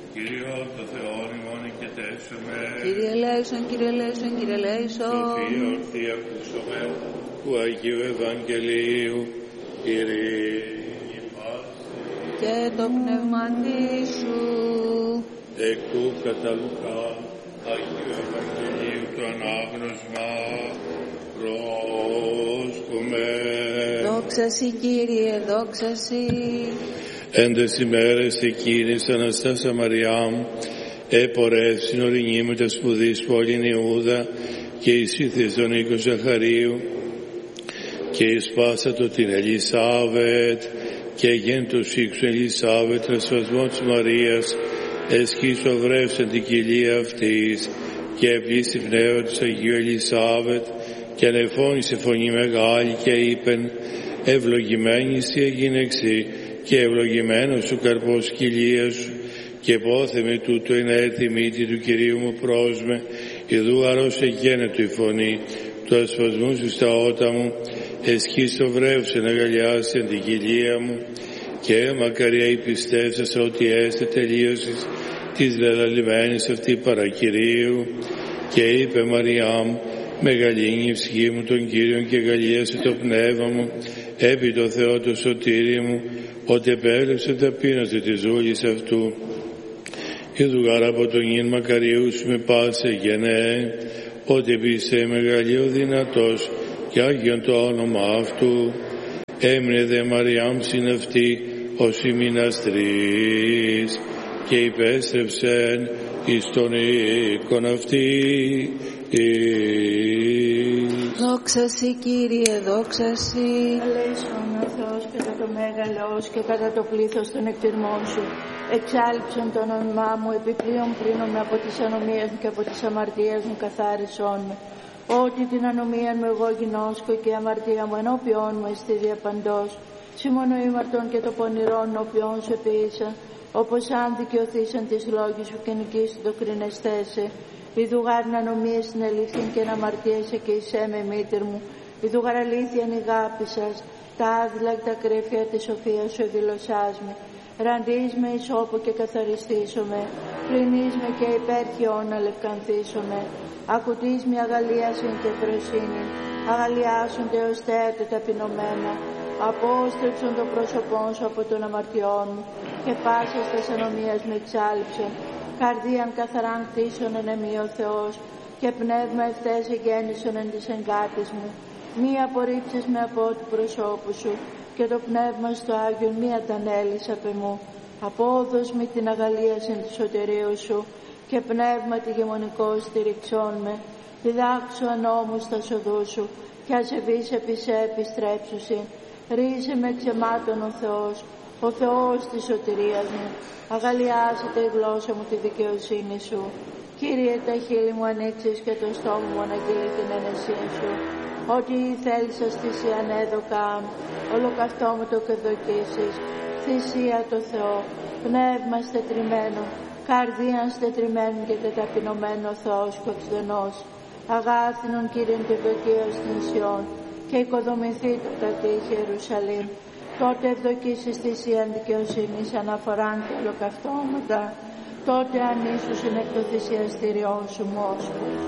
Κύριο το Θεό ημών οικετεύσομαι. Κύριε ελέησον, Κύριε ελέησον, Κύριε ελέησον. Σοφία ορθή ακούσομαι, του Αγίου Ευαγγελίου, ειρήνη πάση. Και το πνεύματί σου. Εκού κατά Λουκά, Αγίου Ευαγγελίου το ανάγνωσμα, πρόσκουμε. Δόξα σοι, Κύριε, δόξα σοι. Έντες ημέρες εκείνης Αναστάσα Μαριάμ επορεύσιν ορεινή με τα σπουδής πόλην Ιούδα και εισήθης τον οίκο Ζαχαρίου και εισπάσατο την Ελισάβετ και γέντος οίκου Ελισάβετ τρασφασμό της Μαρίας εσχίσου αυρεύσαν την κοιλία αυτής και ευλίστη πνεύμα της Αγίου Ελισάβετ και ανεφώνησε φωνή μεγάλη και είπεν ευλογημένη εσύ εγίνεξι και ευλογημένος ο καρπός κοιλίας σου και πόθεμε τούτο είναι έρθει η μύτη του Κυρίου μου πρόσμε ιδού αρρώσε γένετο η φωνή του ασφασμού σου στα ότα μου εσχίστο βρεύσε να γαλιάσει την κοιλία μου και μακαριά η πιστεύσασα ότι έστε τελείωσης της λελαλημένης αυτή παρακυρίου και είπε Μαριάμ μεγαλύνει η ψυχή μου τον Κύριον και γαλίασε το πνεύμα μου επί το Θεό το σωτήρι μου ότι επέλευσε ταπείνωση της ζούλης αυτού. Ιδουγάρα από τον ίν μακαριού σου με πάσε γενναίε, ότι επίσης μεγαλείο δυνατός και Άγιον το όνομα αυτού. Έμεινε δε Μαριάμ συναυτή ως ημίνας 3 και υπέστρεψεν εις τον οίκον αυτή. Δόξα σοι, Κύριε, δόξα σοι. Ελέησον ο Θεός κατά το μέγαλος και κατά το πλήθος των εκτιρμών σου. Εξάλειψον το όνομά μου, επιπλέον πλύνομαι από τις ανομίες μου και από τις αμαρτίες μου καθάρισόν με. Ότι την ανομία μου εγώ γινώσκω και η αμαρτία μου ενώπιόν μου εστί διαπαντός. Σήμωνο ήμαρτον και το πονηρόν ενώπιόν σου επίησα. Όπως αν δικαιωθήσαν τις λόγοι σου και νικήσουν το κρινεστέσαι. Ιδουγάρν ανομίες στην αλήθεια και να αμαρτίεσαι και εισέ με μήτερ μου. Ιδουγάρ αλήθεια είναι η αγάπη σας. Τα άδειλα και τα κρέφια της σοφίας σου εδηλωσάς με. Ραντείς με ισόπο και καθαριστήσομαι. Πλυνείς με και υπέρχιον να λευκανθήσομαι. Ακουτείς με αγαλίασιν και φροσύνη. Αγαλιάσονται ως τέτε ταπεινωμένα. Απόστρεψον το πρόσωπό σου από τον αμαρτιών μου. Και πάσας τας ανομίας με εξάλειψον. Καρδίαν καθαράν κτίσον εν εμεί ο Θεός και πνεύμα ευθές εγέννησον εν της εγκάτης μου. Μη απορρίψεις με από του προσώπου σου και το πνεύμα στο Άγιον μη ατανέλεις απ' εμού. Απόδος μη την αγαλίασιν του σωτηρίου σου και πνεύμα τη γεμονικό στηριξών με. Διδάξου ανόμους τα σοδού σου και ασεβείς επί σε επιστρέψουσιν. Ρίζε με ξεμάτων ο Θεός, ο Θεός της σωτηρίας μου. Αγαλιάσετε η γλώσσα μου τη δικαιοσύνη σου. Κύριε, τα χείλη μου ανοίξεις και το στόμα μου αναγγείλει την ενεσία σου. Ότι θέλησας θυσίαν έδωκαν, ολοκαυτό μου το κεδοκίσεις. Θυσία το Θεό, πνεύμα στετριμένο, καρδίαν στετριμένων και τεταπεινωμένο Θεός και οξυδενός. Αγάθινον Κύριον και ευδοκίως την Σιών και οικοδομηθεί το κατήχη Ιερουσαλήμ. Τότε ευδοκίσεις θυσίαν δικαιοσύνης αναφοράν και ολοκαυτώματα. Τότε ανήσουσιν εκ το θυσιαστήριό σου μόσχος.